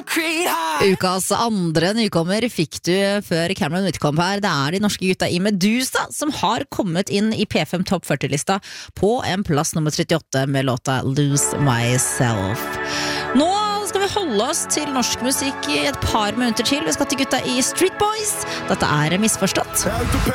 Ukas andre nykommer fikk du før Cameron utkom her. Det de norske gutta i Medusa som har kommet inn i P5 Topp 40-lista på en plass nummer 38 med låta Lose Myself. Nå skal vi holde oss til norsk musikk i et par minutter til. Vi skal til gutta i Street Boys. Dette Misforstått.